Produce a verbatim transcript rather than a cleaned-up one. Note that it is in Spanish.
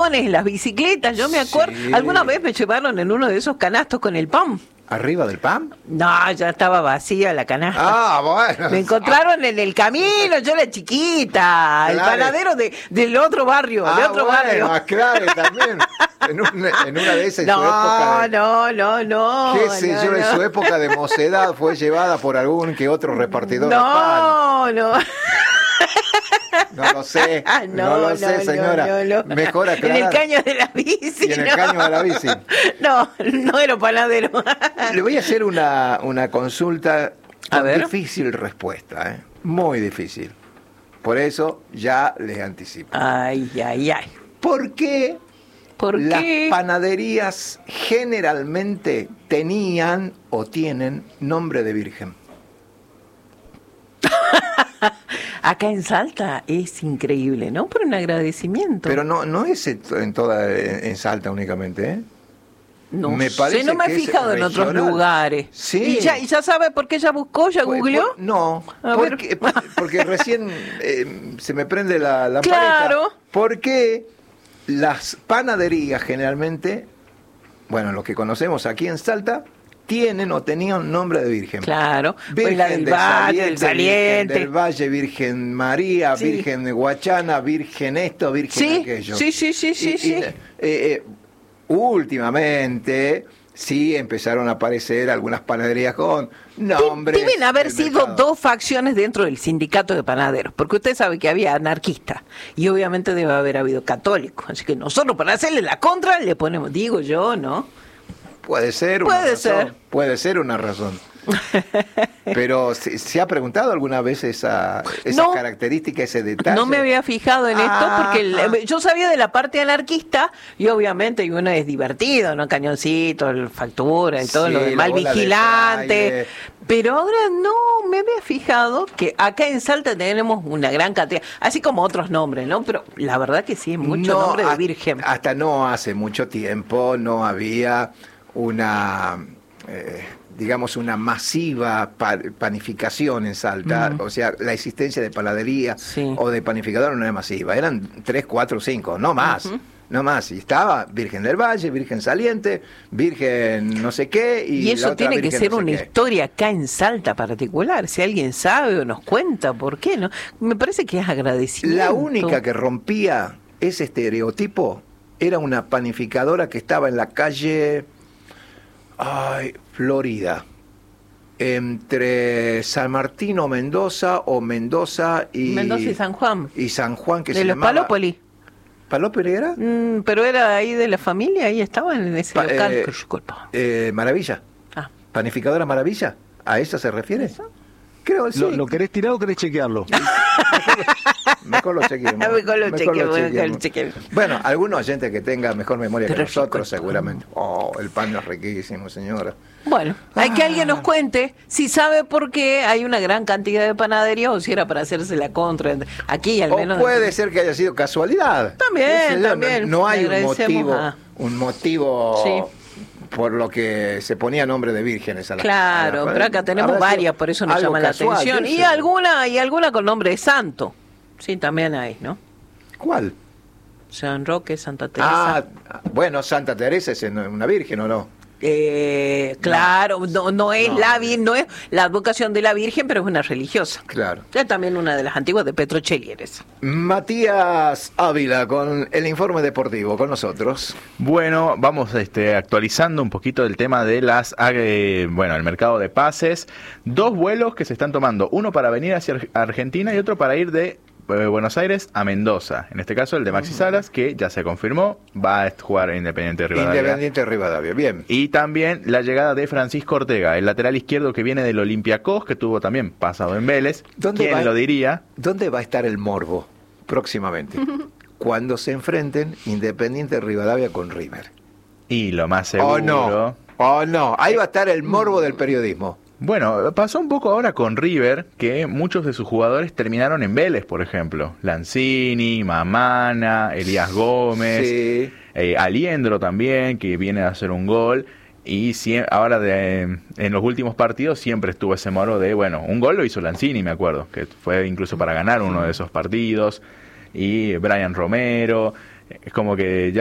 las bicicletas, yo me acuerdo, Sí. alguna vez me llevaron en uno de esos canastos con el pan. ¿Arriba del P A M? No, ya estaba vacía la canasta. Ah, bueno. Me encontraron en el camino, yo era chiquita, el Claro. panadero de, del otro barrio, Ah, de otro bueno, barrio. ah, claro, también. En, un- en una de esas, en su No, época de, no, no, no. qué sé no, yo, en no. su época de mocedad fue llevada por algún que otro repartidor de pan. No, no. No lo sé, Ah, no, lo sé, señora. no, no. Mejor En aclarar. el caño de la bici. Y en el no. caño de la bici. No, no era panadero. Le voy a hacer una, una consulta A con ver. difícil respuesta, ¿eh? Muy difícil. Por eso ya les anticipo. Ay, ay, ay. ¿Por qué ¿Por las qué? panaderías generalmente tenían o tienen nombre de virgen? Acá en Salta es increíble, ¿no? Por un agradecimiento. Pero no, no es en to- en toda en Salta únicamente, ¿eh? no me sé, parece no me he que es fijado en otros regional. lugares. Sí. ¿Y ya, y ya sabe por qué ella buscó, ya Pues, googleó? pues, no, A porque, ver. porque recién eh, se me prende la, la Claro. pareja. Porque las panaderías generalmente, bueno, los que conocemos aquí en Salta, tienen o tenían nombre de virgen. Claro, pues la del de Valle, del Virgen Saliente. del Valle, Virgen María, Sí. Virgen de Guachana, Virgen esto, Virgen Sí, aquello. sí, sí, sí, sí, Y- y, sí. eh, eh, últimamente sí empezaron a aparecer algunas panaderías con nombres. Deben haber del sido mercado. dos facciones dentro del sindicato de panaderos, porque usted sabe que había anarquistas y obviamente debe haber habido católicos. Así que nosotros para hacerle la contra le ponemos, digo yo, ¿no? Puede ser una Puede razón. ser. Puede ser una razón. Pero ¿se, se ha preguntado alguna vez esa, esa No. característica, ese detalle? No me había fijado en esto porque el- Ah. yo sabía de la parte anarquista y obviamente y uno es divertido, ¿no? Cañoncito, el factura y todo Sí, lo la demás, el bola de vigilante. fraile. Pero ahora no me había fijado que acá en Salta tenemos una gran cantidad, así como otros nombres, ¿no? Pero la verdad que sí, mucho No, nombre de ha- virgen. Hasta no hace mucho tiempo no había una, eh, digamos, una masiva pa- panificación en Salta. Ujú. O sea, la existencia de panadería Sí. o de panificador no era masiva. Eran tres, cuatro, cinco, no más. Ujú. No más. Y estaba Virgen del Valle, Virgen Saliente, Virgen no sé qué. Y, Y la eso otra tiene que Virgen ser no sé una qué. historia acá en Salta particular. Si alguien sabe o nos cuenta, ¿por qué no? Me parece que es agradecimiento. La única que rompía ese estereotipo era una panificadora que estaba en la calle, ay, Florida, entre San Martín o Mendoza o Mendoza y Mendoza y San Juan. y San Juan, que De se los llamaba Palópoli. ¿Palópoli era? Mm, pero era ahí de la familia, ahí estaban en ese Pa- local. eh, Disculpa. Eh, Maravilla, Ah, panificadora Maravilla, ¿a esa se refiere? Creo sí. ¿Lo, ¿Lo querés tirar o querés chequearlo? Mejor lo chequeemos. Mejor lo chequeemos, mejor lo chequeemos. chequemos. Bueno, algún oyente que tenga mejor memoria Pero que nosotros, rico el pan. seguramente. Oh, el pan es riquísimo, señora. bueno, hay que Ah. alguien nos cuente si sabe por qué hay una gran cantidad de panaderías o si era para hacerse la contra. Aquí al O menos. puede ser que haya sido casualidad. También, Qué sé yo, no- también. No, hay Le un agradecemos motivo, a- un motivo Sí. por lo que se ponía nombre de vírgenes a la Claro, a la- pero acá tenemos habrá sido varias, por eso nos algo llama la casual, atención. qué Y sé yo. alguna, y alguna con nombre de santo. Sí, también hay, ¿no? ¿Cuál? San Roque, Santa Teresa. Ah, bueno, Santa Teresa es una virgen, ¿o no? Eh, claro, no, no es No. la vir- no es la advocación de la Virgen, pero es una religiosa. Claro. Es también una de las antiguas de Petrocelli, eres. Matías Ávila con el informe deportivo con nosotros. Bueno, vamos este, actualizando un poquito el tema de las, eh, bueno, el mercado de pases. Dos vuelos que se están tomando, uno para venir hacia Ar- Argentina y otro para ir de eh, Buenos Aires a Mendoza. En este caso el de Maxi Salas, que ya se confirmó, va a jugar en Independiente Rivadavia. Independiente Rivadavia, bien. Y también la llegada de Francisco Ortega, el lateral izquierdo que viene del Olympiacos, que tuvo también pasado en Vélez. ¿Dónde ¿Quién va? lo diría? ¿Dónde va a estar el morbo próximamente? Cuando se enfrenten Independiente Rivadavia con River. Y lo más seguro... ¿O no? ¿O no? Ahí va a estar el morbo del periodismo. Bueno, pasó un poco ahora con River, que muchos de sus jugadores terminaron en Vélez, por ejemplo. Lanzini, Mamana, Elías Gómez, Sí. eh, Aliendro también, que viene a hacer un gol. Y sie- ahora de, en los últimos partidos siempre estuvo ese moro de, bueno, un gol lo hizo Lanzini, me acuerdo, que fue incluso para ganar uno de esos partidos. Y Brian Romero, Es como que ya